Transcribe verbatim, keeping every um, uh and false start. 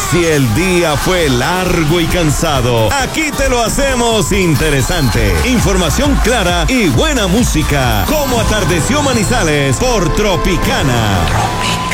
Si el día fue largo y cansado, aquí te lo hacemos interesante. Información clara y buena música. Como atardeció Manizales por Tropicana.